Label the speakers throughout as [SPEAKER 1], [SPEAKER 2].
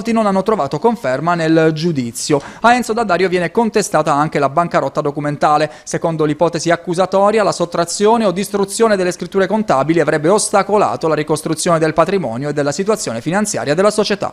[SPEAKER 1] molti non hanno trovato conferma nel giudizio. A Enzo D'Addario viene contestata anche la bancarotta documentale. Secondo l'ipotesi accusatoria, la sottrazione o distruzione delle scritture contabili avrebbe ostacolato la ricostruzione del patrimonio e della situazione finanziaria della società.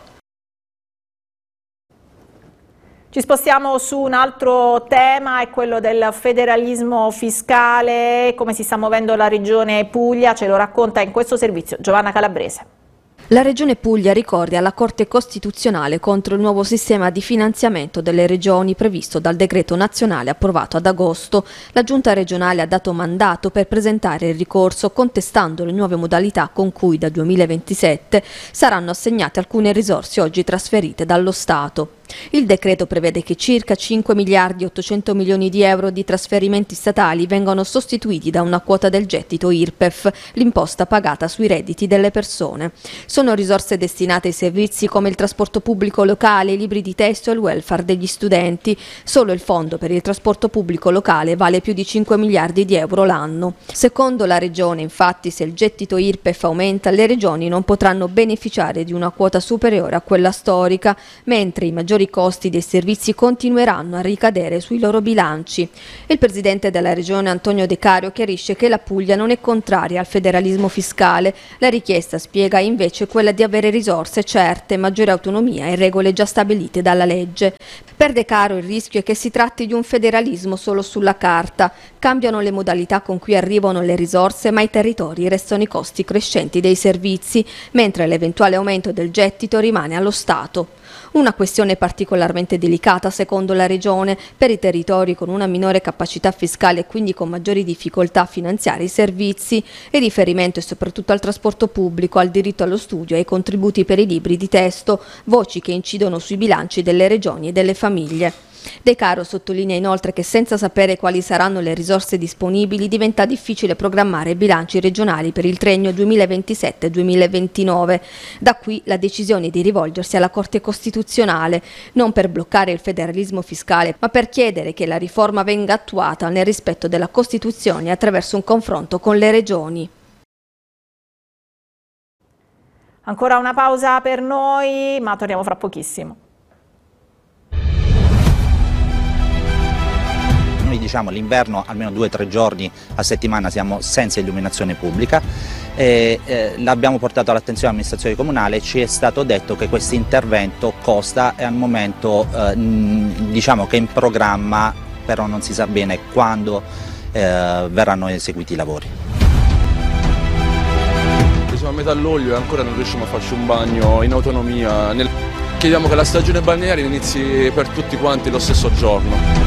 [SPEAKER 2] Ci spostiamo su un altro tema, è quello del federalismo fiscale, come si sta muovendo la Regione Puglia, ce lo racconta in questo servizio Giovanna Calabrese.
[SPEAKER 3] La Regione Puglia ricorda alla Corte Costituzionale contro il nuovo sistema di finanziamento delle regioni previsto dal decreto nazionale approvato ad agosto. La Giunta regionale ha dato mandato per presentare il ricorso contestando le nuove modalità con cui da 2027 saranno assegnate alcune risorse oggi trasferite dallo Stato. Il decreto prevede che circa 5 miliardi e 800 milioni di euro di trasferimenti statali vengano sostituiti da una quota del gettito IRPEF, l'imposta pagata sui redditi delle persone. Sono risorse destinate ai servizi come il trasporto pubblico locale, i libri di testo e il welfare degli studenti. Solo il fondo per il trasporto pubblico locale vale più di 5 miliardi di euro l'anno. Secondo la Regione, infatti, se il gettito IRPEF aumenta, le regioni non potranno beneficiare di una quota superiore a quella storica, mentre i maggiori costi dei servizi continueranno a ricadere sui loro bilanci. Il presidente della Regione Antonio De Cario chiarisce che la Puglia non è contraria al federalismo fiscale. La richiesta, spiega, invece quella di avere risorse certe, maggiore autonomia e regole già stabilite dalla legge. Per De Caro il rischio è che si tratti di un federalismo solo sulla carta. Cambiano le modalità con cui arrivano le risorse, ma ai territori restano i costi crescenti dei servizi, mentre l'eventuale aumento del gettito rimane allo Stato. Una questione particolarmente delicata, secondo la Regione, per i territori con una minore capacità fiscale e quindi con maggiori difficoltà a finanziare i servizi. Il riferimento è soprattutto al trasporto pubblico, al diritto allo studio e ai contributi per i libri di testo, voci che incidono sui bilanci delle regioni e delle famiglie. De Caro sottolinea inoltre che senza sapere quali saranno le risorse disponibili diventa difficile programmare i bilanci regionali per il triennio 2027-2029. Da qui la decisione di rivolgersi alla Corte Costituzionale, non per bloccare il federalismo fiscale, ma per chiedere che la riforma venga attuata nel rispetto della Costituzione attraverso un confronto con le regioni.
[SPEAKER 2] Ancora una pausa per noi, ma torniamo fra pochissimo.
[SPEAKER 4] Noi diciamo l'inverno almeno 2 o 3 giorni a settimana siamo senza illuminazione pubblica, l'abbiamo portato all'attenzione dell'amministrazione comunale, ci è stato detto che questo intervento costa e al momento diciamo che è in programma, però non si sa bene quando verranno eseguiti i lavori.
[SPEAKER 5] Siamo a metà luglio e ancora non riusciamo a farci un bagno in autonomia. Chiediamo che la stagione balneare inizi per tutti quanti lo stesso giorno.